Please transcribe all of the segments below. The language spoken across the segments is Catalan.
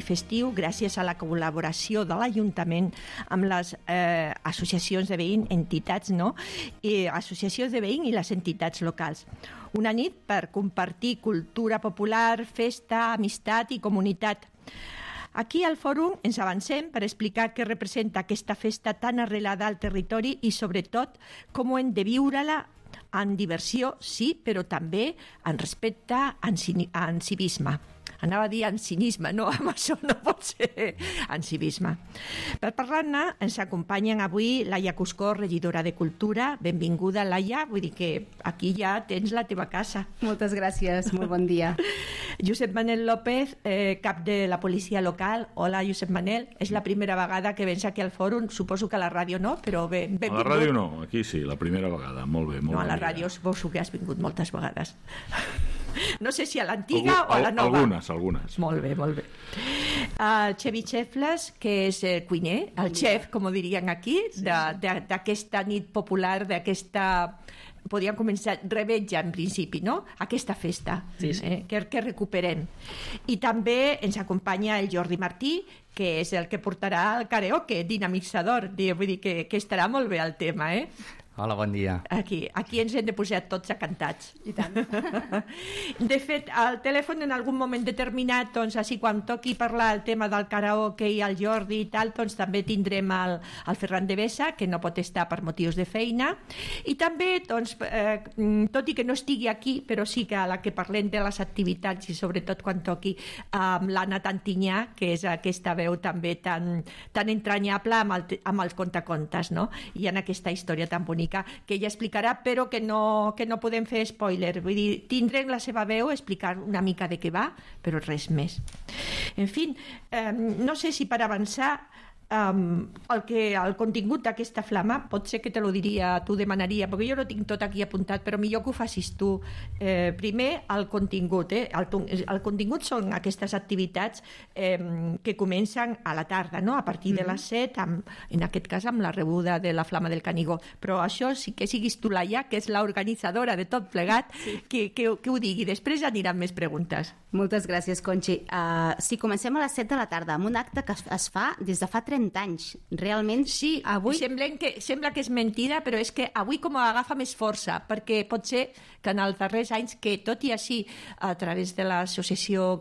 festiu gràcies a la col·laboració de l'Ajuntament amb les associacions de veïns, entitats, no? I associacions de veïns i les entitats locals. Una nit per compartir cultura popular, festa, amistat i comunitat. Aquí al fòrum ens avancem per explicar què representa aquesta festa tan arrelada al territori i, sobretot, com hem de viure-la en diversió, sí, però també en respecte, en civisme. Anava a dir en cinisme, no, amb això no pot ser, en civisme. Per parlar-ne ens acompanyen avui Laia Cuscó, regidora de Cultura. Benvinguda, Laia, vull dir que aquí ja tens la teva casa. Moltes gràcies, molt bon dia. Josep Manel López, cap de la policia local. Hola, Josep Manel, és la primera vegada que vens aquí al fòrum, suposo que a la ràdio no, però benvingut. A la ràdio no, aquí sí, la primera vegada, molt bé. No, a la ràdio suposo que has vingut moltes vegades. No sé si a l'antiga o a la nova. Algunes. Molt bé, molt bé. Xevi Xefles, que és cuiner, el xef, com ho dirien aquí, d'aquesta nit popular, d'aquesta, podríem començar, revetja en principi, no? Aquesta festa, sí. Que recuperem. I també ens acompanya el Jordi Martí, que és el que portarà el karaoke, dinamitzador, vull dir que estarà molt bé el tema, Hola, bon dia. Aquí ens hem de posar tots acantats. I tant. De fet, al telèfon en algun moment determinat, doncs, així quan toqui parlar el tema del karaoke i el Jordi i tal, doncs també tindrem el Ferran de Besa, que no pot estar per motius de feina, i també, doncs, tot i que no estigui aquí, però sí que a la que parlem de les activitats i sobretot quan toqui l'Anna Tantinyà, que és aquesta veu també tan entranyable amb els contacontes, no? I en aquesta història tan bonica que ella explicarà, però que no podem fer spoiler, vull dir, tindrem la seva veu, explicar una mica de què va, però res més. En fi, no sé si per avançar el contingut d'aquesta flama, pot ser que te lo diria, t'ho demanaria, perquè jo no tinc tot aquí apuntat, però millor que ho facis tu. Primer, el contingut. El contingut són aquestes activitats que comencen a la tarda, no? A partir de les 7, en aquest cas amb la rebuda de la Flama del Canigó. Però això sí que siguis tu, Laia, que és l'organitzadora de tot plegat, que ho digui. Després aniran més preguntes. Moltes gràcies, Conxi. Sí, comencem a les 7 de la tarda, amb un acte que es fa des de fa 30 anys. Realment, sí, avui sembla que és mentida, però és que avui com agafa més força, perquè pot ser que en els darrers anys, que tot i així a través de l'associació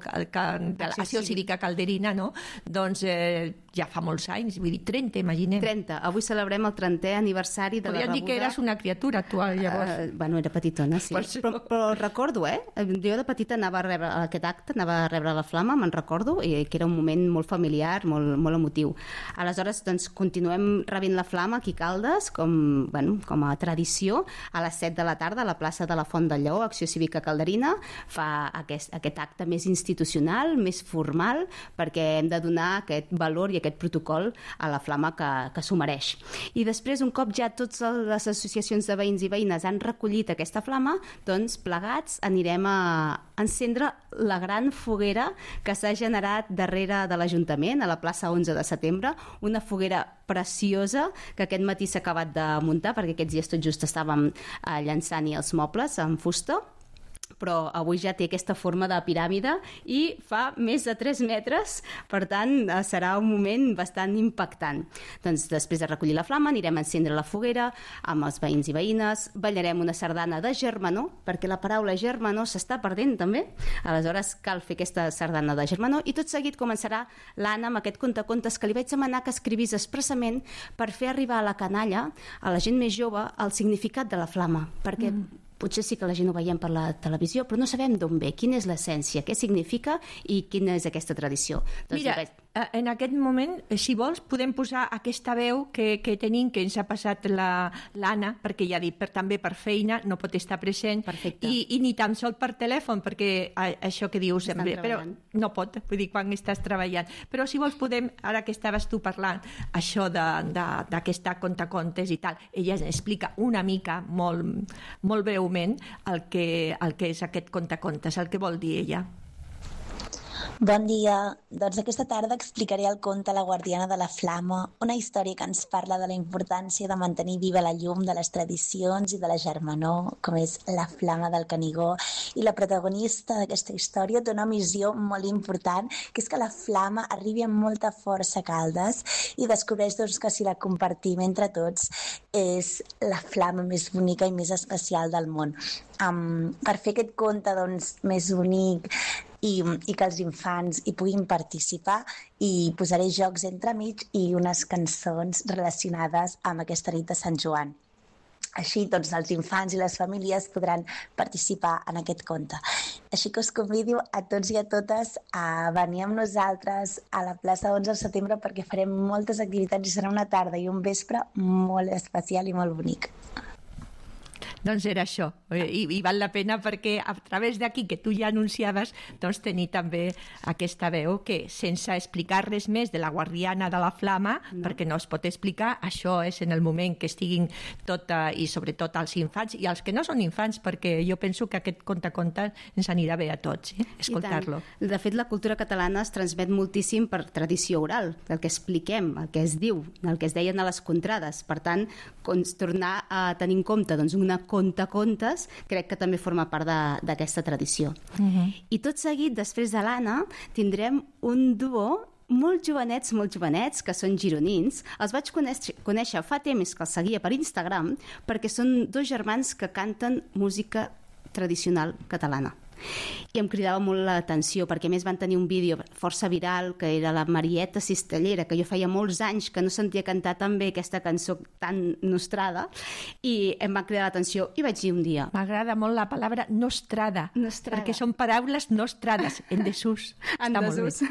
cívica calderina, no? Doncs ja fa molts anys, vull dir 30, imaginem. 30, avui celebrem el 30è aniversari de la rebuda. Podríem dir que eres una criatura actual, llavors. Bueno, era petitona, sí. Però recordo, jo de petita anava a rebre aquest acte, anava a rebre la flama, me'n recordo, i que era un moment molt familiar, molt emotiu. Aleshores, doncs, continuem rebent la flama aquí a Caldes, com a tradició, a les 7 de la tarda a la plaça de la Font del Lleó, Acció Cívica Calderina, fa aquest acte més institucional, més formal, perquè hem de donar aquest valor i aquest protocol a la flama que s'ho mereix. I després, un cop ja totes les associacions de veïns i veïnes han recollit aquesta flama, doncs plegats anirem a encendre la gran foguera que s'ha generat darrere de l'Ajuntament, a la plaça 11 de setembre, una foguera preciosa que aquest matí s'ha acabat de muntar, perquè aquests dies tot just estàvem llançant-hi els mobles en fusta, però avui ja té aquesta forma de piràmide i fa més de 3 metres, per tant serà un moment bastant impactant. Doncs després de recollir la flama anirem a encendre la foguera amb els veïns i veïnes, ballarem una sardana de germanor, perquè la paraula germanor s'està perdent també, aleshores cal fer aquesta sardana de germanor, i tot seguit començarà l'Anna amb aquest contacontes que li vaig demanar que escrivís expressament per fer arribar a la canalla, a la gent més jove, el significat de la flama, perquè potser sí que la gent ho veiem per la televisió, però no sabem d'on ve, quina és l'essència, què significa i quina és aquesta tradició. Doncs mira, en aquest moment, si vols, podem posar aquesta veu que tenim, que ens ha passat l'Anna, perquè ja dic, també per feina, no pot estar present, i ni tan sol per telèfon, perquè això que dius, però no pot, vull dir, quan estàs treballant. Però si vols podem, ara que estaves tu parlant, això d'aquesta contacontes i tal, ella explica una mica, molt breument, el que és aquest contacontes, el que vol dir ella. Bon dia. Doncs aquesta tarda explicaré el conte La guardiana de la flama, una història que ens parla de la importància de mantenir viva la llum de les tradicions i de la germanor, com és la flama del Canigó. I la protagonista d'aquesta història té una missió molt important, que és que la flama arribi amb molta força a Caldes i descobreix doncs, que si la compartim entre tots és la flama més bonica i més especial del món. Per fer aquest conte doncs, més bonic i que els infants hi puguin participar, i posaré jocs entremig i unes cançons relacionades amb aquesta nit de Sant Joan. Així tots els infants i les famílies podran participar en aquest conte. Així que us convido a tots i a totes a venir amb nosaltres a la plaça 11 de setembre, perquè farem moltes activitats i serà una tarda i un vespre molt especial i molt bonic. Doncs era això, i val la pena perquè a través d'aquí que tu ja anunciaves, doncs tenir també aquesta veu que sense explicar res més de la guardiana de la flama, perquè no es pot explicar, això és en el moment que estiguin i sobretot els infants i els que no són infants, perquè jo penso que aquest conte ens anirà bé a tots, escoltar-lo. De fet, la cultura catalana es transmet moltíssim per tradició oral, el que expliquem, el que es diu, el que es deien a les contrades. Per tant, tornar a tenir en compte una contes, crec que també forma part d'aquesta tradició. I tot seguit, després de l'Anna, tindrem un duo molt jovenets, que són gironins. Els vaig conèixer fa temps que els seguia per Instagram, perquè són dos germans que canten música tradicional catalana. I em cridava molt l'atenció, perquè a més van tenir un vídeo força viral, que era la Marieta Cistellera, que jo feia molts anys que no sentia cantar tan bé aquesta cançó tan nostrada, i em va cridar l'atenció i vaig dir un dia... M'agrada molt la paraula nostrada, perquè són paraules nostrades, en desús. En desús.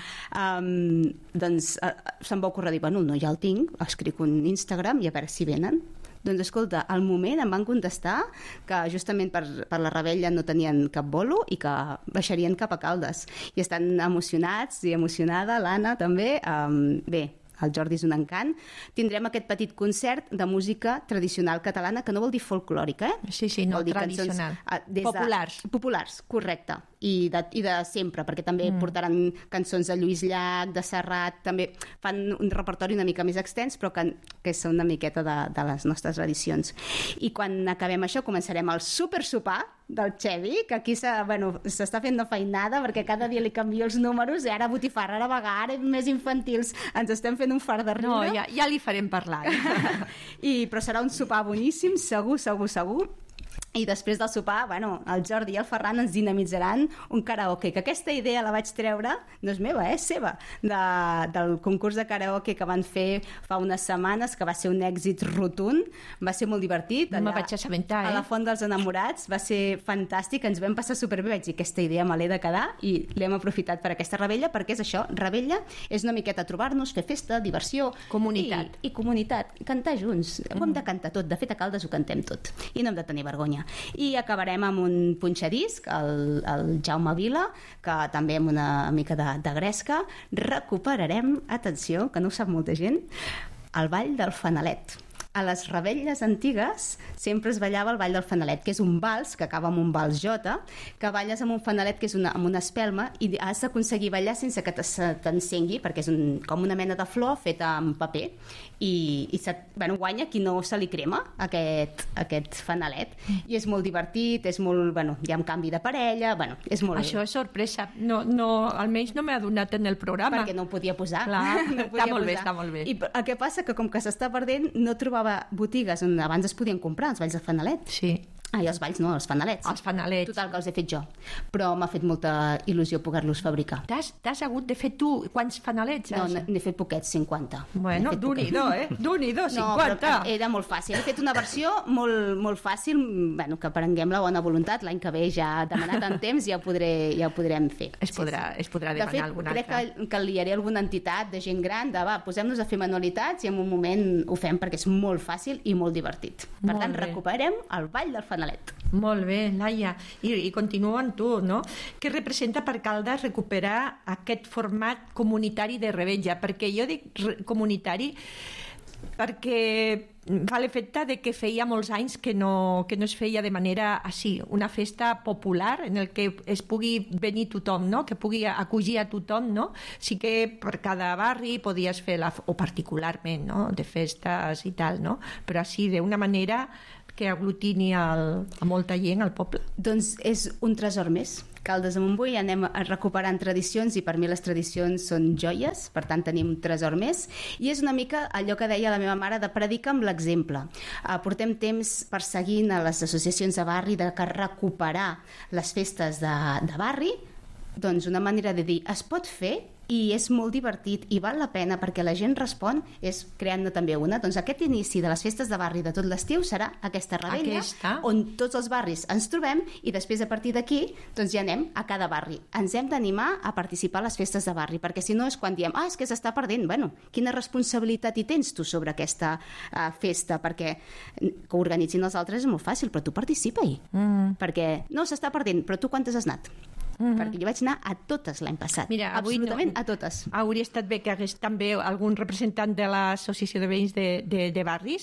Doncs se'm va ocórrer dir, bueno, no, ja el tinc, escric un Instagram i a veure si venen. Doncs escolta, al moment em van contestar que justament per la Rebella no tenien cap bolo i que baixarien cap a Caldes. I estan emocionats i emocionada, l'Anna també. Bé, el Jordi és un encant. Tindrem aquest petit concert de música tradicional catalana, que no vol dir folclòrica, Sí, no, tradicional. Populars. Populars, correcte. I de sempre, perquè també portaran cançons de Lluís Llach, de Serrat, també fan un repertori una mica més extens, però que són una miqueta de les nostres tradicions. I quan acabem això, començarem el supersopar del Xevi, que aquí s'està fent una feinada, perquè cada dia li canvio els números, i ara botifarra, ara vegà, ara més infantils, ens estem fent un fart de riure. No, ja li farem parlar. Però serà un sopar boníssim, segur. I després del sopar, el Jordi i el Ferran ens dinamitzaran un karaoke, que aquesta idea la vaig treure, no és meva, és seva, del concurs de karaoke que van fer fa unes setmanes, que va ser un èxit rotund, va ser molt divertit. No me vaig assabentar, A la Font dels Enamorats, va ser fantàstic, ens vam passar superbé, vaig dir, aquesta idea me l'he de quedar, i l'hem aprofitat per aquesta Rebella, perquè és això, Rebella és una miqueta trobar-nos, fer festa, diversió... Comunitat. I comunitat, cantar junts, ho hem de cantar tot, de fet a Caldes ho cantem tot, i no hem de tenir vergonya. I acabarem amb un punxadisc, el Jaume Vila, que també amb una mica de gresca recuperarem, atenció, que no ho sap molta gent, el ball del Fanalet. A les Rebelles antigues sempre es ballava el ball del Fanalet, que és un vals que acaba amb un vals jota, que balles amb un fanalet, que és amb una espelma, i has d'aconseguir ballar sense que t'encengui, perquè és com una mena de flor feta amb paper, i guanya qui no se li crema aquest fanalet. I és molt divertit, és molt, hi ha un canvi de parella, és molt... Això és sorpresa, no, almenys no m'ha donat en el programa. Perquè no ho podia posar. Clar, està molt bé. I el que passa que com que s'està perdent, no trobava botigues on abans es podien comprar els balls de fanalet. Sí. Els balls no, els fanalets. Els fanalets. Total, que els he fet jo. Però m'ha fet molta il·lusió poder-los fabricar. T'has hagut de fer tu quants fanalets? No, n'he fet poquets, 50. Bueno, d'un-i-do, 50. No, però era molt fàcil. He fet una versió molt fàcil, que prenguem la bona voluntat. L'any que ve ja demanat en temps, ja ho podrem fer. Es podrà demanar alguna altra. De fet, crec que liaré alguna entitat de gent gran posem-nos a fer manualitats i en un moment ho fem perquè és molt fàcil i molt divertit. Per tant, recuperem el ball del fanalet. Molt bé, Laia. I continuo amb tu, no? Què representa per Caldes recuperar aquest format comunitari de Rebella? Perquè jo dic comunitari perquè fa l'efecte de que feia molts anys que no es feia de manera així, una festa popular en el que es pugui venir tothom, no? Que pugui acollir a tothom, no? Sí que per cada barri podies fer, o particularment, no? De festes i tal, no? Però així, d'una manera que aglutini a molta gent al poble. Doncs és un tresor més. Caldes de Montbui, anem recuperant tradicions i per mi les tradicions són joies, per tant tenim un tresor més, i és una mica allò que deia la meva mare de predicar amb l'exemple. Portem temps perseguint a les associacions de barri de recuperar les festes de barri, doncs una manera de dir es pot fer i és molt divertit i val la pena perquè la gent respon és creant-ne també una. Doncs aquest inici de les festes de barri de tot l'estiu serà aquesta revetlla on tots els barris ens trobem i després a partir d'aquí doncs ja anem a cada barri. Ens hem d'animar a participar a les festes de barri perquè si no és quan diem és que s'està perdent. Bueno, quina responsabilitat hi tens tu sobre aquesta festa? Perquè que organitzin els altres és molt fàcil, però tu participa-hi. Perquè no s'està perdent, però tu quantes has anat? Perquè jo vaig anar a totes l'any passat. Mira, absolutament a totes. Hauria estat bé que hagués també algun representant de l'Associació de Veïns de Barris,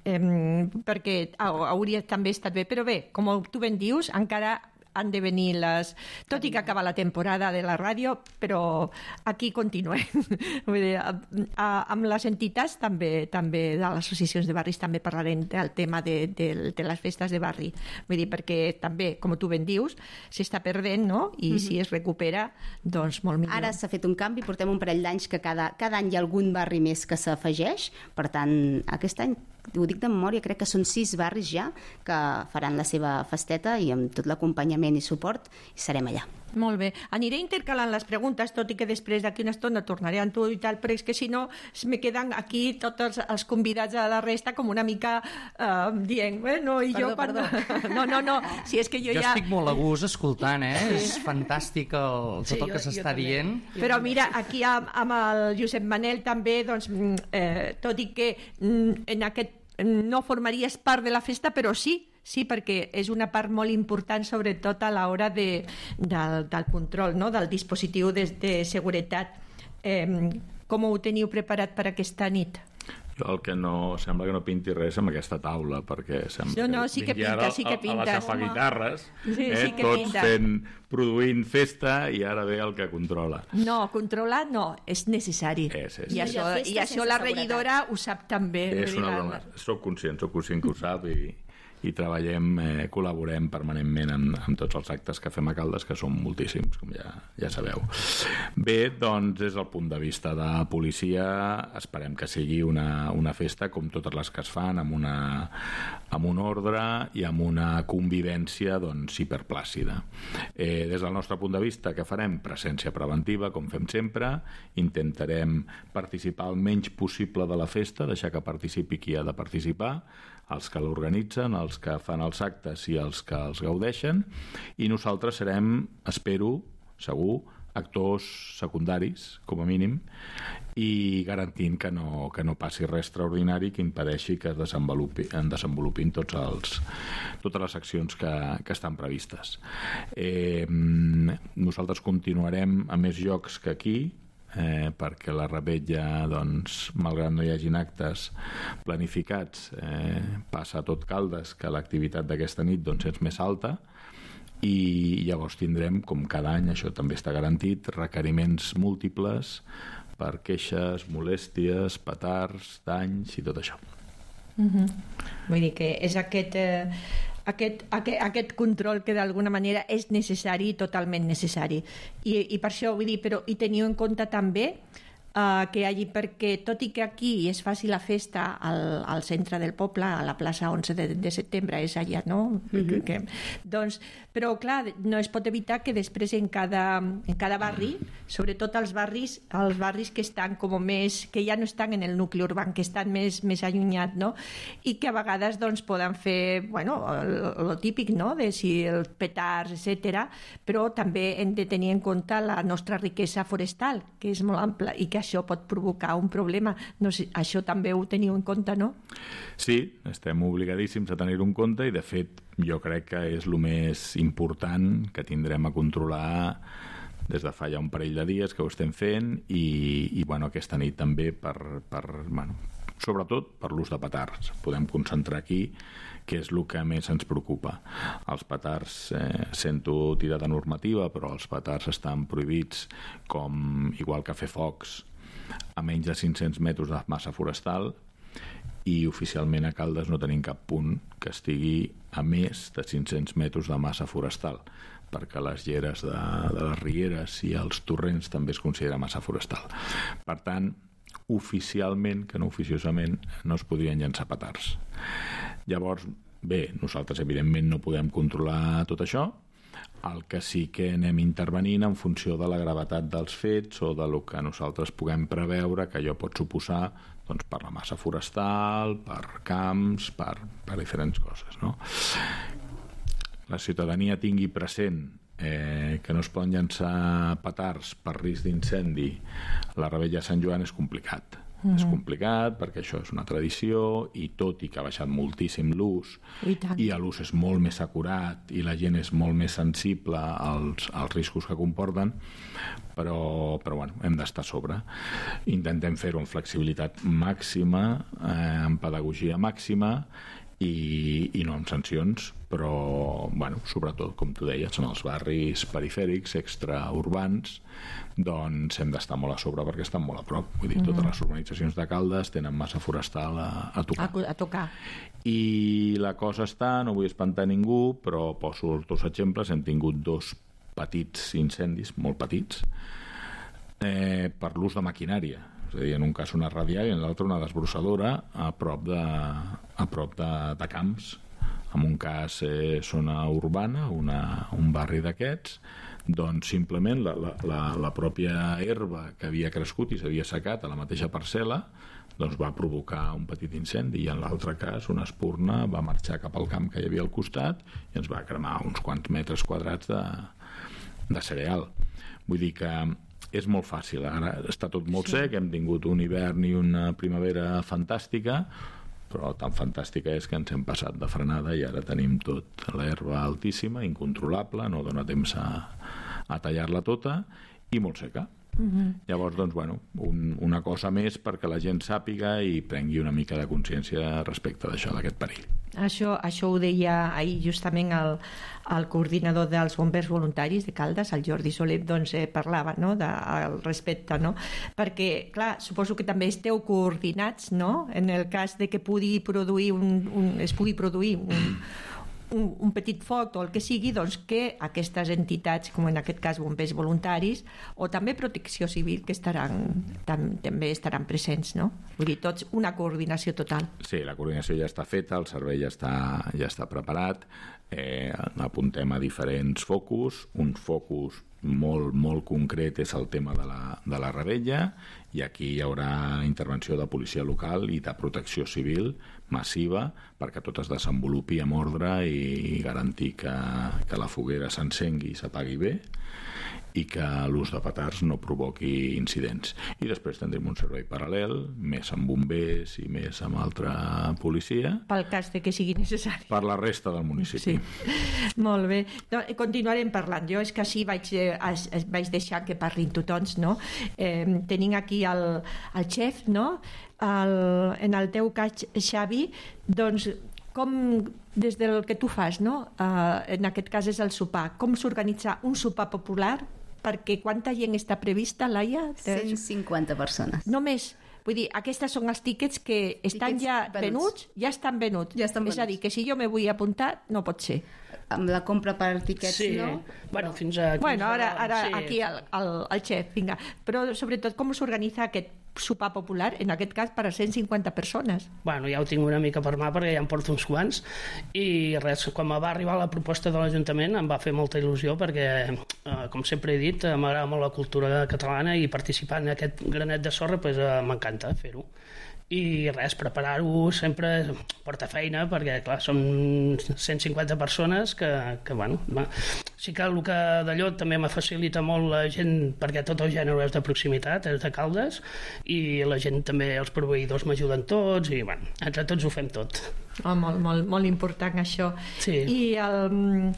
perquè hauria també estat bé. Però bé, com tu ben dius, encara han de venir tot i que acaba la temporada de la ràdio, però aquí continuem. Vull dir, amb les entitats també de les associacions de barris també parlarem del tema de les festes de barri. Vull dir, perquè també, com tu ben dius, s'està perdent, no? I si es recupera, doncs molt millor. Ara s'ha fet un canvi, portem un parell d'anys que cada any hi ha algun barri més que s'afegeix, per tant, aquest any ho dic de memòria, crec que són 6 barris ja que faran la seva festeta i amb tot l'acompanyament i suport i serem allà. Molt bé. Aniré intercalant les preguntes, tot i que després d'aquí una estona tornaré amb tu i tal, però és que si no me queden aquí tots els convidats a la resta com una mica dient, bueno, i jo quan... No, si és que jo ja... Jo estic molt a gust escoltant, És fantàstic tot el que s'està dient. Però mira, aquí amb el Josep Manel també, doncs, tot i que en aquest no formaries part de la festa, però sí, perquè és una part molt important, sobretot a l'hora del control, no? Del dispositiu de seguretat. Com ho teniu preparat per aquesta nit? Jo el que no... Sembla que no pinti res amb aquesta taula, perquè sembla sí que pinta, sí que pinta. A les afaguitarres, sí que tots produint festa i ara ve el que controla. No, controlar no, és necessari. I això la regidora ho sap també. És una broma. Soc conscient que ho sap i treballem, col·laborem permanentment amb tots els actes que fem a Caldes, que són moltíssims, com ja sabeu. Bé, doncs, des del punt de vista de policia, esperem que sigui una festa com totes les que es fan, amb un ordre i amb una convivència doncs, hiperplàcida. Des del nostre punt de vista, què farem? Presència preventiva, com fem sempre. Intentarem participar el menys possible de la festa, deixar que participi qui ha de participar, els que l'organitzen, els que fan els actes i els que els gaudeixen, i nosaltres serem, espero, segur, actors secundaris, com a mínim, i garantint que no passi res extraordinari que impedeixi que es desenvolupin totes les accions que estan previstes. Nosaltres continuarem a més llocs que aquí, perquè la revetlla, doncs, malgrat no hi hagin actes planificats, passa a tot Caldes que l'activitat d'aquesta nit doncs, és més alta, i llavors tindrem, com cada any, això també està garantit, requeriments múltiples per queixes, molèsties, petards, danys i tot això. Vull dir que és aquest control que d'alguna manera és necessari, totalment necessari, i per això vull dir, però i teniu en compte també que hi hagi, perquè tot i que aquí es faci la festa al centre del poble, a la plaça 11 de setembre, és allà, no? Doncs, però clar, no es pot evitar que després en cada barri, sobretot els barris que estan com més, que ja no estan en el nucli urbà, que estan més allunyats, no? I que a vegades doncs poden fer, bueno, lo típic, no? De si els petards, etc. Però també hem de tenir en compte la nostra riquesa forestal, que és molt ampla i que això pot provocar un problema. No sé, això també ho teniu en compte, no? Sí, estem obligadíssims a tenir-ho en compte i, de fet, jo crec que és el més important que tindrem a controlar des de fa ja un parell de dies que ho estem fent i bueno, aquesta nit també per sobretot per l'ús de petards. Podem concentrar aquí, que és el que més ens preocupa. Els petards, sento tirar de normativa, però els petards estan prohibits, com igual que fer focs, a menys de 500 metres de massa forestal, i oficialment a Caldes no tenim cap punt que estigui a més de 500 metres de massa forestal, perquè les lleres de les rieres i els torrents també es considera massa forestal. Per tant, oficialment, que no oficiosament, no es podrien llançar petards. Llavors, bé, nosaltres evidentment no podem controlar tot això. El que sí que anem intervenint en funció de la gravetat dels fets o de lo que nosaltres puguem preveure que allò pot suposar, doncs, per la massa forestal, per camps, per diferents coses, no? La ciutadania tingui present que no es poden llançar petards per risc d'incendi. La Revetlla de Sant Joan és complicat. És complicat perquè això és una tradició i tot i que ha baixat moltíssim l'ús i l'ús és molt més acurat i la gent és molt més sensible als riscos que comporten, però bueno, hem d'estar a sobre. Intentem fer-ho amb flexibilitat màxima, amb pedagogia màxima i no amb sancions, però bueno, sobretot, com tu deies, en els barris perifèrics, extraurbans, doncs hem d'estar molt a sobre perquè estan molt a prop. Vull dir, totes les urbanitzacions de Caldes tenen massa forestal a tocar. I la cosa està, no vull espantar ningú, però poso els 2 exemples. Hem tingut 2 petits incendis, molt petits, per l'ús de maquinària. És a dir, en un cas una radial i en l'altre una desbrossadora a prop de camps. En un cas zona urbana, un barri d'aquests, doncs simplement la pròpia herba que havia crescut i s'havia assecat a la mateixa parcel·la doncs va provocar un petit incendi, i en l'altre cas una espurna va marxar cap al camp que hi havia al costat i ens va cremar uns quants metres quadrats de cereal. Vull dir que és molt fàcil, ara està tot molt sec, hem tingut un hivern i una primavera fantàstica, però tan fantàstica és que ens hem passat de frenada i ara tenim tot l'herba altíssima, incontrolable, no dona temps a tallar-la tota i molt seca. Llavors, doncs, bueno, una cosa més perquè la gent sàpiga i prengui una mica de consciència respecte d'això, d'aquest perill. Això ho deia ahir justament el coordinador dels bombers voluntaris de Caldes, el Jordi Soler, doncs parlava, no?, al respecte, no? Perquè, clar, suposo que també esteu coordinats, no?, en el cas de que es pugui produir un petit foc o el que sigui, doncs que aquestes entitats, com en aquest cas bombers voluntaris o també protecció civil, que també estaran presents, no? Vull dir, tots una coordinació total. Sí, la coordinació ja està feta, el servei ja està preparat, apuntem a diferents focus. Un focus molt concret és el tema de la Revetlla, i aquí hi haurà intervenció de policia local i de protecció civil massiva perquè tot es desenvolupi amb ordre i garantir que la foguera s'encengui i s'apagui bé i que l'ús de petards no provoqui incidents. I després tindrem un servei paral·lel, més amb bombers i més amb altra policia. Pel cas de que sigui necessari. Per la resta del municipi. Sí. Molt bé. Continuarem parlant. Jo és que així vaig deixar que parlin tothom, no? Tenim aquí el xef, no? En el teu cas, Xavi, doncs com, des del que tu fas, no? En aquest cas és el sopar. Com s'organitza un sopar popular? Perquè quanta gent està prevista, Laia? 150 persones. Només? Vull dir, aquests són els tíquets que estan ja venuts? Ja estan venuts. És a dir, que si jo me vull apuntar, no pot ser. Amb la compra per tiquets, sí. No? Bueno, fins a... Bueno, ara sí. Aquí el xef, vinga. Però sobretot com s'organitza aquest sopar popular, en aquest cas per a 150 persones? Bueno, ja ho tinc una mica per mà perquè ja em porto uns quants, i res, quan va arribar la proposta de l'Ajuntament em va fer molta il·lusió perquè, com sempre he dit, m'agrada molt la cultura catalana i participar en aquest granet de sorra pues, m'encanta fer-ho. I res, preparar-ho sempre porta feina perquè clar, són 150 persones que bueno, sí que el que d'allò també me facilita molt la gent perquè tot el gènere és de proximitat, és de Caldes, i la gent també, els proveïdors m'ajuden tots i bueno, entre tots ho fem tot. Molt important això. Sí. I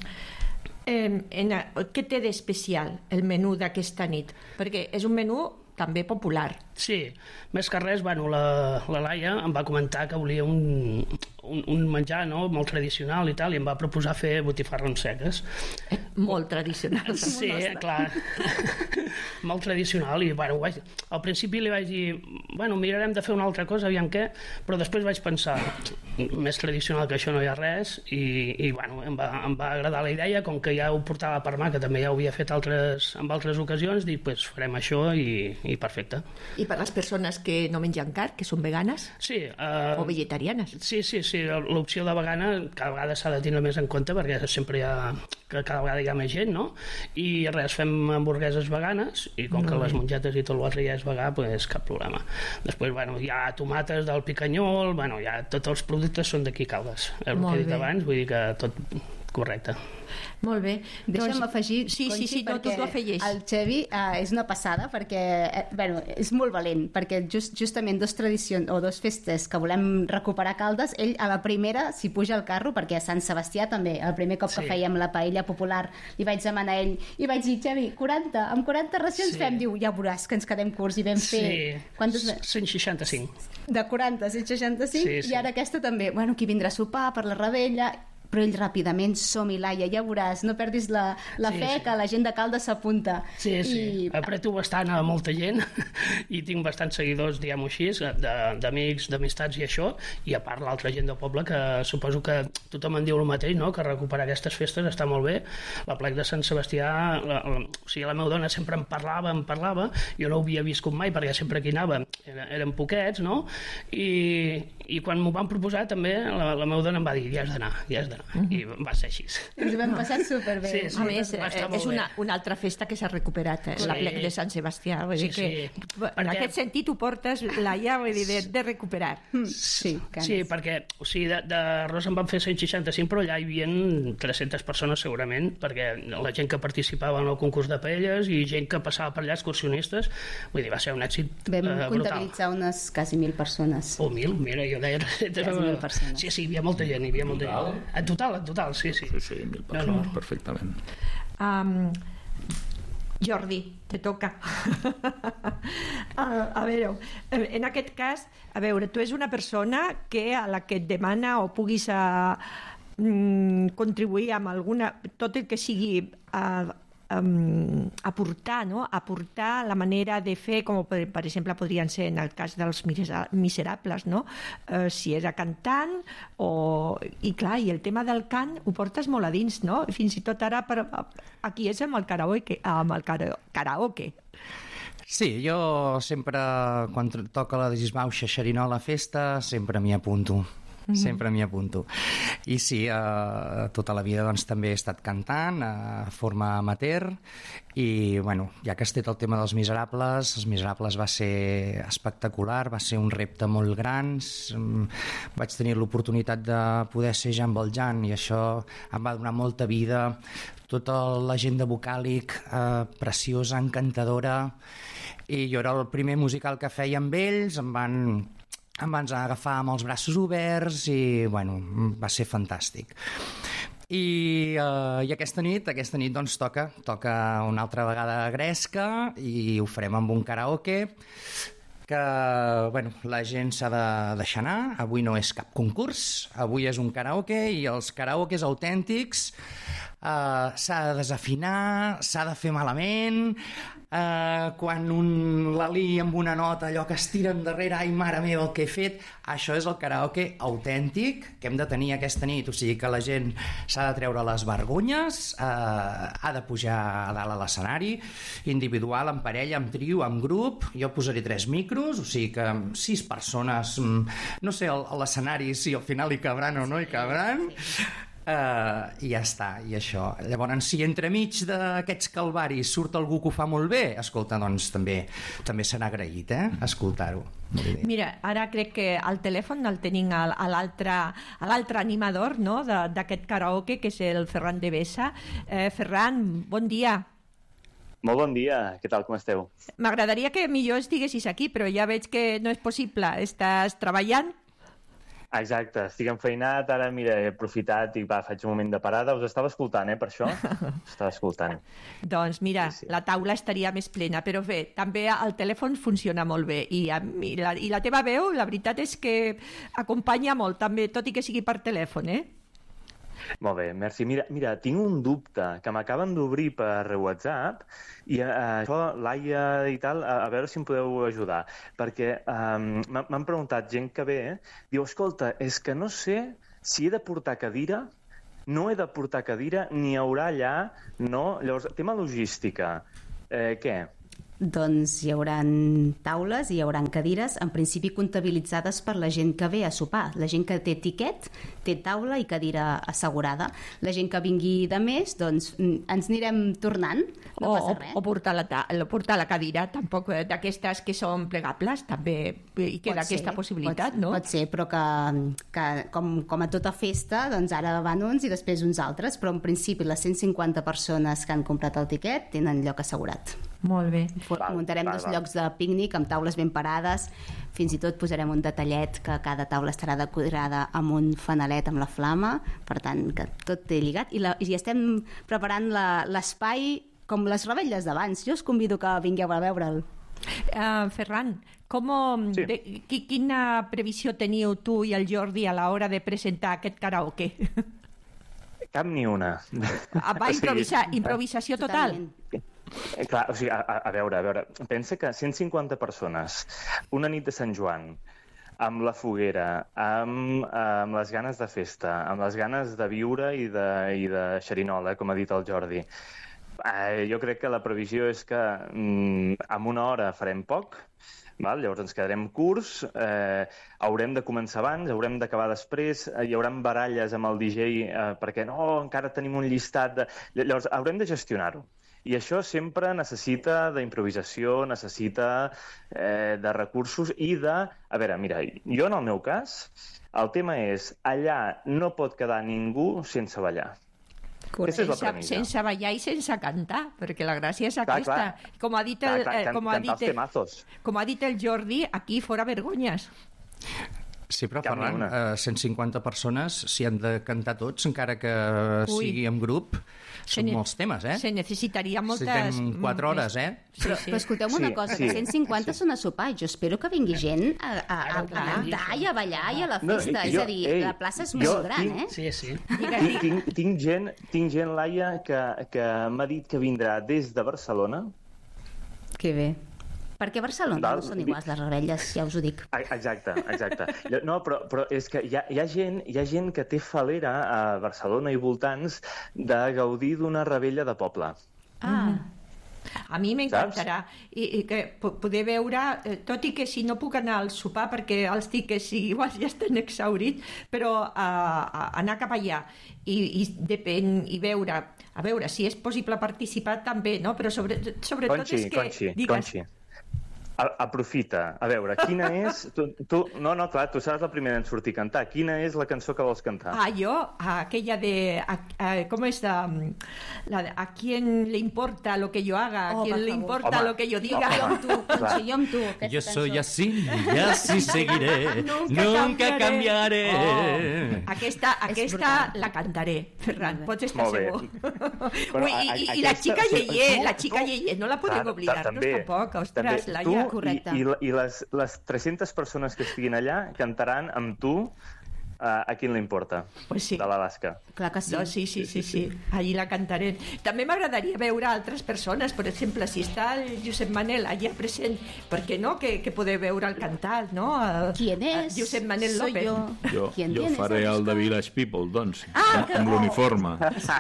què té d'especial el menú d'aquesta nit? Perquè és un menú també popular. Sí, més que res, bueno, la Laia em va comentar que volia un menjar, no?, molt tradicional i tal, i em va proposar fer botifarrons seques. Molt tradicional. Sí, clar. Molt tradicional, i bueno, al principi li vaig dir, bueno, mirarem de fer una altra cosa, aviam què, però després vaig pensar, més tradicional que això no hi ha res, i bueno, em va agradar la idea, com que ja ho portava per mà, que també ja ho havia fet en altres ocasions, dic, pues farem això i perfecte. I per les persones que no mengen carn, que són veganes? Sí. O vegetarianes? Sí, l'opció de vegana cada vegada s'ha de tenir més en compte, perquè sempre cada vegada hi ha més gent, no? I res, fem hamburgueses veganes, i com que les mongetes i tot l'altre ja és vegà, pues cap problema. Després, bueno, hi ha tomates del Picanyol, bueno, ja tots els productes són d'aquí Caldes. El que he dit abans, vull dir que tot correcte. Molt bé. Deixa'm afegir, Conxi, perquè el Xevi és una passada, perquè és molt valent, perquè justament dos festes que volem recuperar Caldes, ell a la primera s'hi puja al carro, perquè a Sant Sebastià també, el primer cop que fèiem la paella popular, li vaig demanar a ell, i vaig dir, Xevi, amb 40 racions fem, diu, ja veuràs que ens quedem curts, i vam fer... 165. De 40 a 165, i ara aquesta també, bueno, qui vindrà a sopar per la rebella... Però ell ràpidament, som-hi, Laia, ja veuràs, no perdis la fe, que la gent de Caldes s'apunta. Sí. Apreto bastant a molta gent i tinc bastants seguidors, diguem-ho així, d'amics, d'amistats i això, i a part l'altra gent del poble, que suposo que tothom en diu el mateix, no?, que recuperar aquestes festes està molt bé. La plec de Sant Sebastià, o sigui, la meva dona sempre em parlava, jo no ho havia viscut mai, perquè sempre que hi anava eren poquets, no?, i quan m'ho van proposar també la meva dona em va dir, ja has d'anar, i va ser així. Ens ho vam passar superbé. A més, és una altra festa que s'ha recuperat, la plec de Sant Sebastià. Vull dir que en aquest sentit ho portes, Laia, vull dir, de recuperar. Sí, perquè de Rosa en van fer 165, però allà hi havia 300 persones segurament, perquè la gent que participava en el concurs de paelles i gent que passava per allà, excursionistes, vull dir, va ser un èxit brutal. Vam comptabilitzar unes quasi 1.000 persones. O 1.000, mira, jo deia 1.000 persones. Sí, hi havia molta gent, En total, sí. Sí, 1.000 persones, perfectament. Jordi, te toca. A veure, en aquest cas, a veure, tu és una persona a la que et demana o puguis contribuir amb alguna... tot el que sigui... aportar la manera de fer, com per exemple podrien ser en el cas dels Miserables, no? Si era cantant i clar, i el tema del cant ho portes molt a dins, no? Fins i tot ara aquí és amb el karaoke. Sí, jo sempre quan toca la disbauxa xerinola festa sempre m'hi apunto. Sempre m'hi apunto. I sí, tota la vida doncs, també he estat cantant a forma amateur i, bueno, ja que has tret el tema dels Miserables, els Miserables va ser espectacular, va ser un repte molt gran, vaig tenir l'oportunitat de poder ser Jean Valjean i això em va donar molta vida, tota la gent de vocàlic preciosa, encantadora, i jo era el primer musical que feia amb ells, em van agafar amb els braços oberts i, bueno, va ser fantàstic. I aquesta nit doncs toca una altra vegada a Gresca i ho farem amb un karaoke que, bueno, la gent s'ha de deixar anar. Avui no és cap concurs, avui és un karaoke i els karaokes autèntics s'ha de desafinar, s'ha de fer malament, quan la li amb una nota allò que es tira endarrere, ai mare meva el que he fet, això és el karaoke autèntic que hem de tenir aquesta nit, o sigui que la gent s'ha de treure les vergonyes, ha de pujar a dalt a l'escenari, individual, en parella, en trio, en grup, jo posaré 3 micros, o sigui que 6 persones, no sé a l'escenari si al final hi cabran o no hi cabran, i ja està, i això. Llavors, si entremig d'aquests calvaris surt algú que ho fa molt bé, escolta, doncs també serà agraït, escoltar-ho. Mira, ara crec que al telèfon el tenim a l'altre animador, no?, d'aquest karaoke, que és el Ferran de Besa. Ferran, bon dia. Molt bon dia, què tal, com esteu? M'agradaria que millor estiguessis aquí, però ja veig que no és possible. Estàs treballant? Exacte, estic enfeinat, ara mira, he aprofitat i faig un moment de parada. Us estava escoltant, per això? Us estava escoltant. Doncs mira, Sí. la taula estaria més plena, però bé, també el telèfon funciona molt bé i la teva veu, la veritat és que acompanya molt també, tot i que sigui per telèfon, Molt bé, merci. Mira, tinc un dubte que m'acaben d'obrir per WhatsApp i això, Laia i tal, a veure si em podeu ajudar. Perquè m'han preguntat gent que ve, diu, escolta, és que no sé si he de portar cadira, no he de portar cadira, ni hi haurà allà, no? Llavors, tema logística, què? Doncs hi haurà taules, hi haurà cadires, en principi comptabilitzades per la gent que ve a sopar. La gent que té tiquet té taula i cadira assegurada. La gent que vingui de més, doncs ens anirem tornant, no passa res. O portar la cadira, tampoc d'aquestes que són plegables, també hi queda aquesta possibilitat, no? Pot ser, però que com a tota festa, doncs ara van uns i després uns altres, però en principi les 150 persones que han comprat el tiquet tenen lloc assegurat. Molt bé. Muntarem dos llocs de pícnic amb taules ben parades, fins i tot posarem un detallet que cada taula estarà decorada amb un fanalet amb la flama, per tant que tot té lligat i estem preparant l'espai com les revetlles d'abans. Jo us convido que vingueu a veure'l. Ferran, Sí. quina previsió teniu tu i el Jordi a l'hora de presentar aquest karaoke? Cap ni una. Improvisació total? Totalment. Clar, o sigui, a veure, pensa que 150 persones, una nit de Sant Joan, amb la foguera, amb les ganes de festa, amb les ganes de viure i de xerinola, com ha dit el Jordi. Jo crec que la previsió és que en una hora farem poc, val? Llavors ens quedarem curts, haurem de començar abans, haurem d'acabar després, hi haurà baralles amb el DJ perquè no, encara tenim un llistat de... Llavors haurem de gestionar-ho. I això sempre necessita d'improvisació, necessita de recursos i de... A veure, mira, jo en el meu cas, el tema és allà no pot quedar ningú sense ballar. Aquesta és la premissa. Sense ballar i sense cantar, perquè la gràcia és aquesta. Com ha dit el Jordi, aquí fora vergonyes. Sí, però Ferran, 150 persones, si han de cantar tots, encara que sigui en grup, són molts temes, Se necessitaria moltes... Necessitem 4 hores, Però escolteu-me una cosa, que 150 són a sopar. Jo espero que vingui gent a cantar i a ballar i a la festa. És a dir, la plaça és molt gran, Sí, sí. Tinc gent, Laia, que m'ha dit que vindrà des de Barcelona. Que bé. Perquè a Barcelona no són iguals les revetlles, ja us ho dic. Exacte. No, però és que hi ha gent que té falera a Barcelona i voltants de gaudir d'una rebella de poble. A mi m'encantarà i que poder veure, tot i que si no puc anar al sopar perquè els tiquets igual ja estan exhaurits, però anar cap allà i depèn i veure, a veure si és possible participar també, no? Però sobretot és que... Conxi. Aprofita, a veure, quina és... Clar, tu seràs la primera en sortir a cantar. Quina és la cançó que vols cantar? Jo, aquella de... ¿Cómo es? A quién le importa lo que yo haga, a quién le importa lo que yo diga. Jo amb tu. Yo soy así y así seguiré, nunca cambiaré. Aquesta la cantaré, Ferran, pots estar segur. I la xica Yeye, no la podem oblidar-nos tampoc, ostres, Laia. Correcte. I les 300 persones que estiguin allà cantaran amb tu a qui li importa, pues sí. De l'Alaska. Clar que sí. No, sí, allí la cantaré. També m'agradaria veure altres persones, per exemple, si està el Josep Manel allà present, per què no? Que poder veure'l cantar, no? ¿Quién es? Josep Manel Soy López. Jo faré el de Village People, doncs, amb l'uniforme.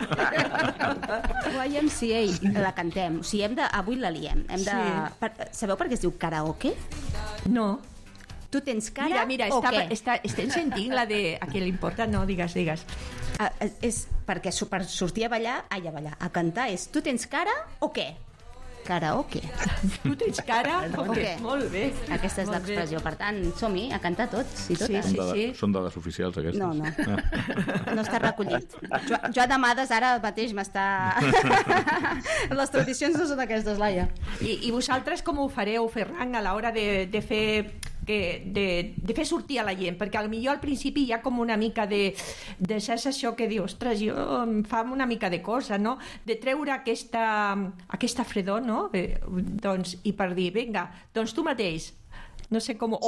YMCA, la cantem. O sigui, avui la liem. Sabeu per què es diu karaoke? No. Tu tens cara mira, o què? estem sentint la de... A qui li importa? No, digues. És perquè per sortir a ballar, a cantar és tu tens cara o què? Karaoke. Tu tens cara o què? Molt bé. Aquesta és l'expressió. Per tant, som-hi a cantar tots i totes. Sí. Són dades oficials, aquestes? No. No està recollit. Joan Amades ara mateix m'està... Les tradicions no són aquestes, Laia. I vosaltres com ho fareu, Ferran, a l'hora de fer de fer sortir a la gent, perquè potser al principi hi ha com una mica de saps això que diu, ostres, jo em fa una mica de cosa, no? De treure aquesta fredor, no? Doncs, i per dir, vinga, doncs tu mateix, no sé com,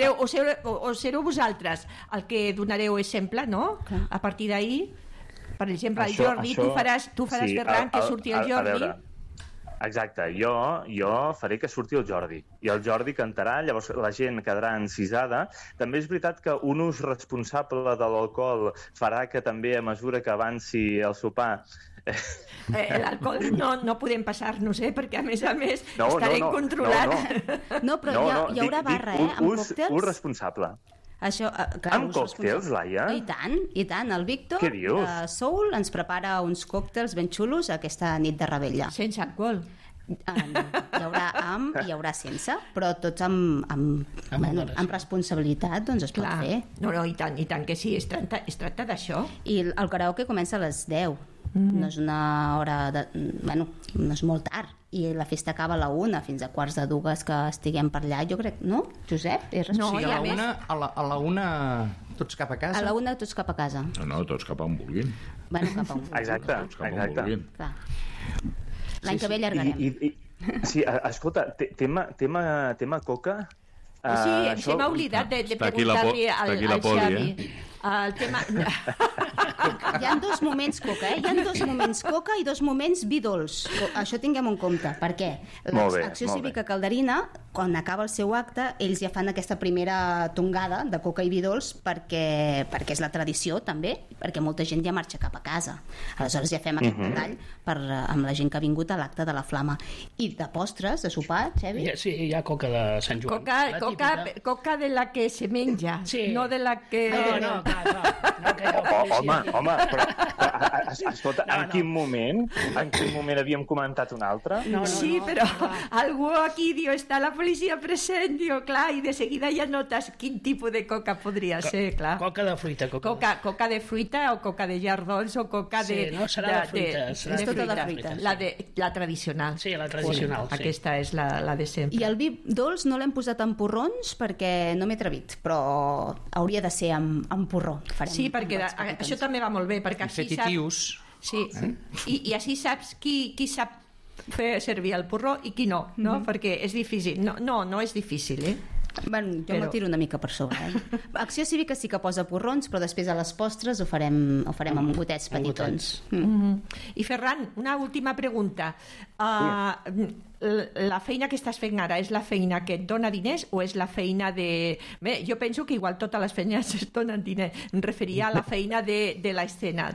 o sereu vosaltres el que donareu exemple, no? A partir d'ahir, per exemple, el Jordi, tu faràs Ferran, que surti el Jordi. Exacte, jo faré que surti el Jordi, i el Jordi cantarà, llavors la gent quedarà encisada. També és veritat que un ús responsable de l'alcohol farà que també, a mesura que avanci el sopar... L'alcohol no podem passar-nos, perquè a més estarem controlant. No, però hi haurà barra, amb còctels. Ús responsable. Això, amb còctels, Laia? I tant. El Víctor de Soul ens prepara uns còctels ben xulos aquesta nit de revetlla. Sense alcohol. No. Hi haurà amb i hi haurà sense, però tots amb responsabilitat, doncs es pot fer. No, i tant que sí, es tracta d'això. I el karaoke comença a les 10. No és una hora no és molt tard, i la festa acaba a la 1 fins a 1:15 que estiguem per allà, jo crec, no, Josep? No, sí, a la 1 tots cap a casa. A la 1 tots cap a casa. No, tots cap a on vulguin. Cap a on vulguin. Exacte. L'any que ve allargarem. Sí, escolta, tema coca... Sí, se m'ha oblidat de preguntar-li al Xavi. El tema... Hi ha 2 moments coca, Hi ha 2 moments coca i 2 moments vi dolç. Això tinguem en compte. Per què? L'Acció Cívica Calderina, quan acaba el seu acte, ells ja fan aquesta primera tongada de coca i vi dolç perquè és la tradició, també, perquè molta gent ja marxa cap a casa. Aleshores ja fem aquest detall amb la gent que ha vingut a l'acte de la Flama. I de postres, de sopar, Xavi? Sí, hi ha coca de Sant Joan. Coca de la que se menja, no de la que... No, home, però escolta, en quin moment havíem comentat un altre? Sí, però algú aquí diu, està la policia present, diu, clar, i de seguida ja notes quin tipus de coca podria ser, clar. Coca de fruita. Coca de fruita o coca de jardons o coca de... Sí, no, serà de fruita. És tota de fruita. La tradicional. Sí, la tradicional. Aquesta és la de sempre. I el vi dolç no l'hem posat en porrons perquè no m'he atrevit, però hauria de ser amb porró. Sí, perquè això també va molt bé, perquè així saps... Sí, i així saps qui sap fer servir el porró i qui no, perquè és difícil. No és difícil, Bueno, jo m'ho tiro una mica per sobre. Acció Cívica sí que posa porrons, però després a les postres ho farem amb gotets petitons. I Ferran, una última pregunta. La feina que estàs fent ara és la feina que et dona diners o és la feina de... Bé, jo penso que igual totes les feines es donen diners. Em referia a la feina de l'escena,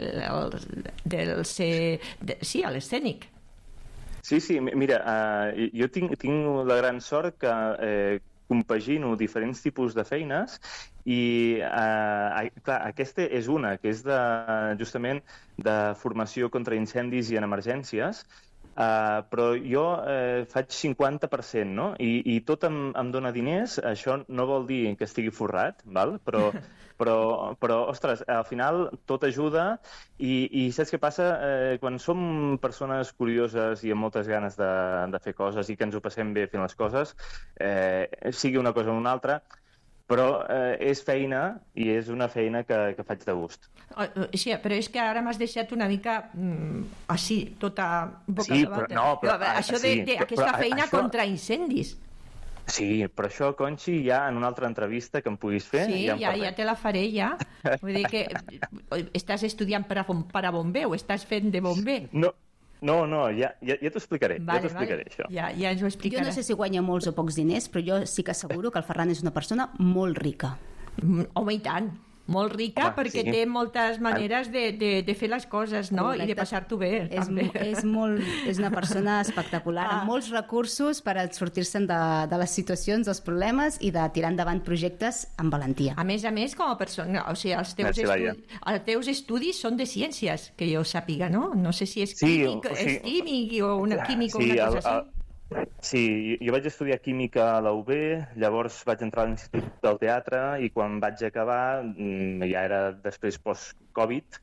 sí, a l'escènic. Sí, mira, jo tinc la gran sort que compagino diferents tipus de feines i, clar, aquesta és una, que és justament de formació contra incendis i en emergències, però jo faig 50%, no? I tot em dona diners. Això no vol dir que estigui forrat, val? Però, ostres, al final tot ajuda i saps què passa? Quan som persones curioses i amb moltes ganes de fer coses i que ens ho passem bé fent les coses, sigui una cosa o una altra, però és feina i és una feina que faig de gust. Sí, però és que ara m'has deixat una mica així, tota boca sí, però això d'aquesta feina contra incendis. Sí, però això, Conxi, ja en una altra entrevista que em puguis fer... Sí, ja te la faré, ja. Vull dir que estàs estudiant per a bomber o estàs fent de bomber? No, ja t'ho explicaré. Això. Ja ens ho explicarà. Jo no sé si guanya molts o pocs diners, però jo sí que asseguro que el Ferran és una persona molt rica. Home, i tant. Molt rica, perquè té moltes maneres de fer les coses, no? Correcte. I de passar-t'ho bé. És una persona espectacular, amb molts recursos per sortir-se'n de les situacions, dels problemes i de tirar endavant projectes amb valentia. A més, com a persona, o sigui, els teus estudis són de ciències, que jo sàpiga, no? No sé si és químic o una química o una cosa així. Sí, jo vaig estudiar química a la UB, llavors vaig entrar a l'Institut del Teatre i quan vaig acabar, ja era després post-Covid,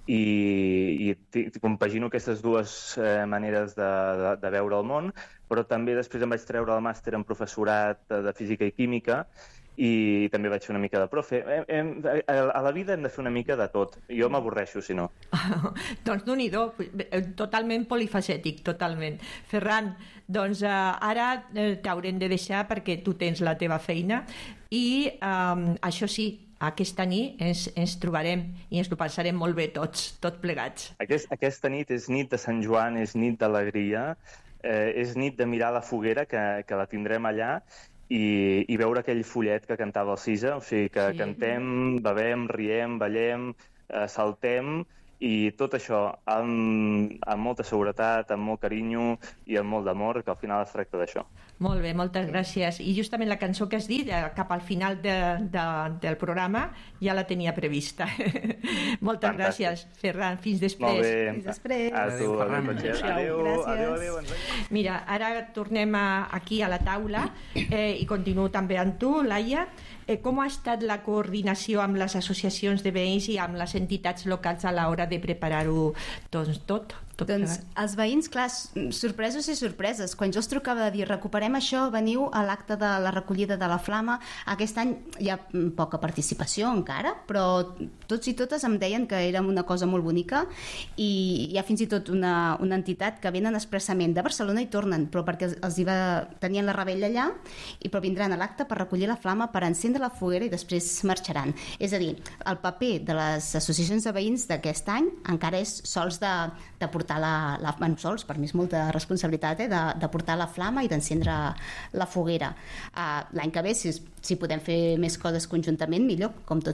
i compagino aquestes dues maneres de veure el món, però també després em vaig treure el màster en professorat de física i química i també vaig fer una mica de profe. A la vida hem de fer una mica de tot. Jo m'avorreixo, si no. Doncs Déu-n'hi-do, totalment polifacètic, totalment. Ferran, doncs ara t'haurem de deixar perquè tu tens la teva feina i això sí, aquesta nit ens trobarem i ens ho passarem molt bé tots plegats. Aquesta nit és nit de Sant Joan, és nit d'alegria, és nit de mirar la foguera, que la tindrem allà, i veure aquell follet que cantava el Cisa, o sigui que sí. Cantem, bevem, riem, ballem, saltem, i tot això amb molta seguretat, amb molt carinyo i amb molt d'amor, que al final es tracta d'això. Molt bé, moltes gràcies. I justament la cançó que has dit, cap al final del programa, ja la tenia prevista. Moltes gràcies, Ferran. Fins després. Molt bé. Fins després. Adéu. Mira, ara tornem aquí a la taula i continuo també amb tu, Laia. Com ha estat la coordinació amb les associacions de veïns i amb les entitats locals a l'hora de preparar-ho tot? Doncs els veïns, clar, sorpresos i sorpreses. Quan jo els trucava de dir recuperem això, veniu a l'acte de la recollida de la flama, aquest any hi ha poca participació encara, però tots i totes em deien que era una cosa molt bonica i hi ha fins i tot una entitat que venen expressament de Barcelona i tornen, però perquè tenien la revetlla allà, però vindran a l'acte per recollir la flama, per encendre la foguera i després marxaran. És a dir, el paper de les associacions de veïns d'aquest any encara és sols de portar sols, per mi és molta responsabilitat, de portar la flama i d'encendre la foguera. L'any que ve, si podem fer més coses conjuntament, millor,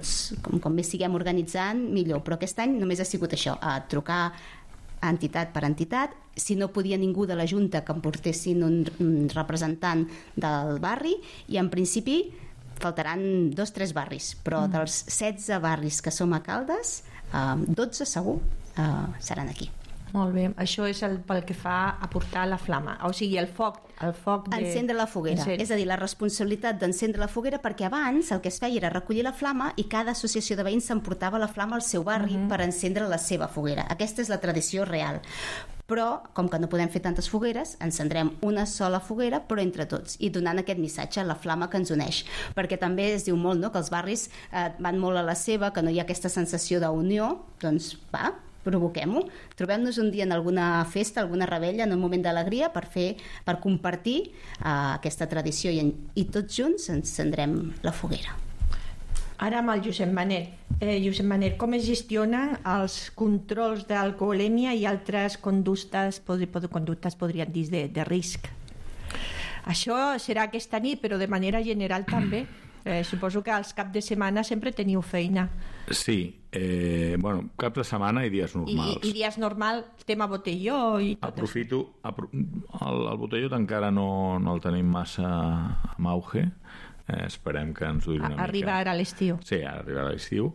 com més siguem organitzant, millor, però aquest any només ha sigut això, trucar entitat per entitat, si no podia ningú de la Junta que em portessin un representant del barri, i en principi faltaran 2 o 3 barris, però dels 16 barris que som a Caldes, 12 segur seran aquí. Molt bé, això és pel que fa a portar la flama, o sigui, el foc encendre la foguera, és a dir, la responsabilitat d'encendre la foguera, perquè abans el que es feia era recollir la flama i cada associació de veïns s'emportava la flama al seu barri per encendre la seva foguera. Aquesta és la tradició real. Però, com que no podem fer tantes fogueres, encendrem una sola foguera, però entre tots, i donant aquest missatge, la flama que ens uneix. Perquè també es diu molt, no?, que els barris van molt a la seva, que no hi ha aquesta sensació d'unió, doncs va, provoquem-ho. Trobem-nos un dia en alguna festa, alguna revetlla, en un moment d'alegria, per compartir aquesta tradició i tots junts encendrem la foguera. Ara amb el Josep Manet. Josep Manet, com es gestionen els controls d'alcoholèmia i altres conductes podríem dir, de risc? Això serà aquesta nit, però de manera general també. Suposo que als caps de setmana sempre teniu feina. Sí, caps de setmana i dies normals. I dies normal, tema botelló i tot això. El botelló encara no el tenim massa en auge. Esperem que ens duri una mica. Arriba ara a l'estiu. Sí, arriba a l'estiu.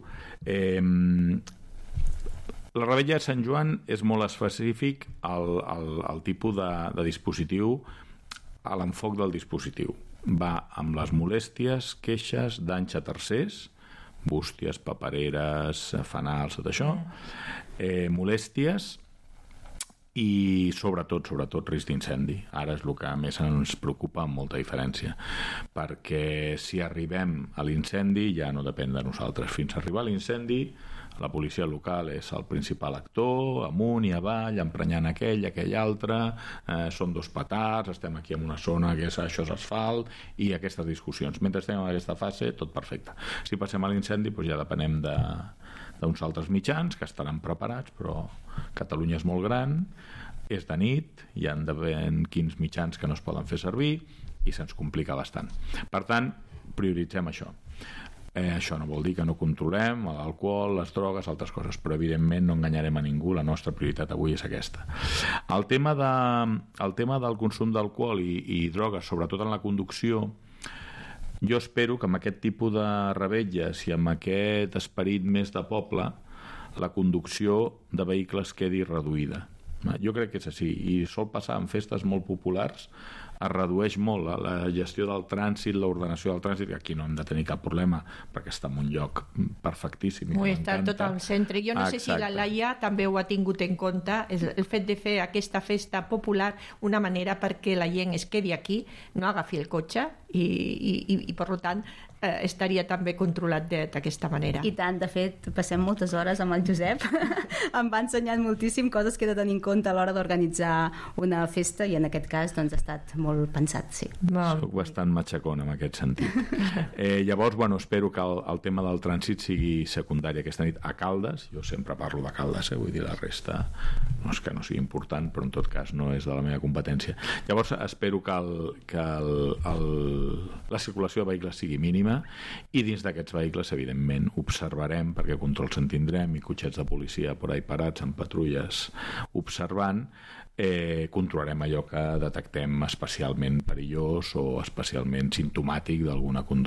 La revetlla de Sant Joan és molt específic al tipus de dispositiu, a l'enfoc del dispositiu. Va amb les molèsties, queixes, danys a tercers, bústies, papereres, fanals, tot això, molèsties i sobretot risc d'incendi. Ara és el que més ens preocupa amb molta diferència, perquè si arribem a l'incendi ja no depèn de nosaltres. Fins a arribar a l'incendi, la policia local és el principal actor, amunt i avall, emprenyant aquell altre, són 2 petards, estem aquí en una zona que això és asfalt, i aquestes discussions. Mentre estem en aquesta fase, tot perfecte. Si passem a l'incendi, doncs ja depenem d'uns altres mitjans que estaran preparats, però Catalunya és molt gran, és de nit, hi ha d'haver 15 mitjans que no es poden fer servir i se'ns complica bastant. Per tant, prioritzem això. Això no vol dir que no controlem l'alcohol, les drogues, altres coses, però evidentment no enganyarem a ningú, la nostra prioritat avui és aquesta. El tema del consum d'alcohol i drogues, sobretot en la conducció, jo espero que amb aquest tipus de revetlles i amb aquest esperit més de poble, la conducció de vehicles quedi reduïda. Jo crec que és així, i sol passar en festes molt populars es redueix molt la gestió del trànsit, l'ordenació del trànsit, que aquí no hem de tenir cap problema perquè està en un lloc perfectíssim. Està tot al centre. Jo no sé si la Laia també ho ha tingut en compte, el fet de fer aquesta festa popular una manera perquè la gent es quedi aquí, no agafi el cotxe i per tant estaria també controlat d'aquesta manera. I tant, de fet, passem moltes hores amb el Josep. Em va ensenyar moltíssim coses que he de tenir en compte a l'hora d'organitzar una festa i en aquest cas doncs, ha estat molt pensat, sí. Soc bastant matxacón en aquest sentit. Llavors, espero que el tema del trànsit sigui secundari aquesta nit a Caldes. Jo sempre parlo de Caldes, vull dir, la resta no és que no sigui important, però en tot cas no és de la meva competència. Llavors, espero que la circulació de vehicles sigui mínima i dins d'aquests vehicles, evidentment, observarem, perquè controls en tindrem i cotxets de policia por ahí parats en patrulles observant, controlarem allò que detectem especialment perillós o especialment simptomàtic d'alguna conducta